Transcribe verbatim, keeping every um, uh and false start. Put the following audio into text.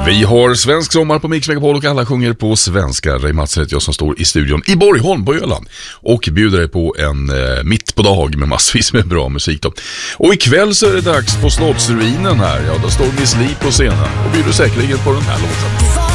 Vi har svensk sommar på Mix Megapol och alla sjunger på svenska. Ray Matsen heter jag som står i studion i Borgholm på Öland och bjuder dig på en eh, mitt på dag med massvis med bra musik då. Och ikväll så är det dags på Slottsruinen här. Ja, då står Miss Li på scenen och bjuder säkerligen på den här låten.